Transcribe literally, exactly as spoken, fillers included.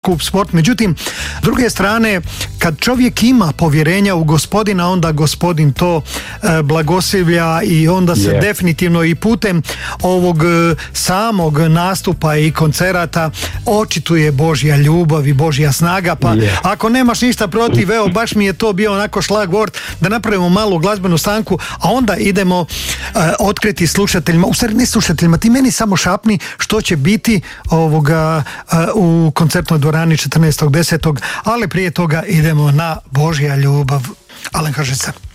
kup sport. Međutim, s druge strane, kad čovjek ima povjerenja u Gospodina, onda Gospodin to e, blagoslivlja i onda se yeah. definitivno i putem ovog e, samog nastupa i koncerata očituje Božja ljubav i Božja snaga, pa yeah. ako nemaš ništa protiv, evo, baš mi je to bio onako šlagvort da napravimo malu glazbenu stanku, a onda idemo e, otkriti slušateljima, u stvari ne slušateljima, ti meni samo šapni što će biti ovoga e, u koncertnoj dvorani četrnaestog desetog ali prije toga idemo na Božja ljubav. Alen Hažica.